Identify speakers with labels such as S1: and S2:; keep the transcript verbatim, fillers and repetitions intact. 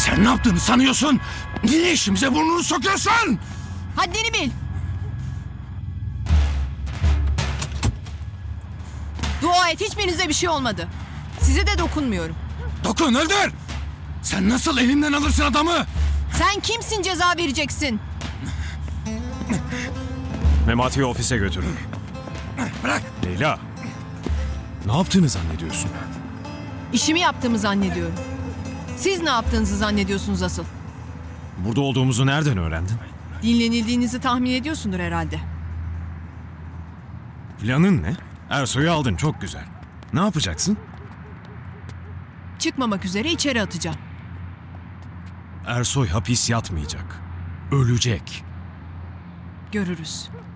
S1: Sen ne yaptığını sanıyorsun? Niye işimize burnunu sokuyorsun?
S2: Haddini bil. Dua et, hiçbirinize bir şey olmadı. Size de dokunmuyorum.
S1: Dokun, öldür! Sen nasıl elimden alırsın adamı?
S2: Sen kimsin, ceza vereceksin?
S3: Memati'yi ofise götürün.
S1: Bırak!
S3: Leyla, ne yaptığını zannediyorsun?
S2: İşimi yaptığımı zannediyorum. Siz ne yaptığınızı zannediyorsunuz asıl?
S3: Burada olduğumuzu nereden öğrendin?
S2: Dinlenildiğinizi tahmin ediyorsundur herhalde.
S3: Planın ne? Ersoy'u aldın, çok güzel. Ne yapacaksın?
S2: Çıkmamak üzere içeri atacağım.
S3: Ersoy hapis yatmayacak. Ölecek.
S2: Görürüz.